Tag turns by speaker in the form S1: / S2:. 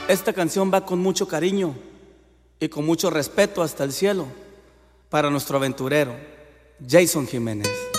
S1: Esta canción va con mucho cariño y con mucho respeto hasta el cielo para nuestro aventurero, Jason Jiménez.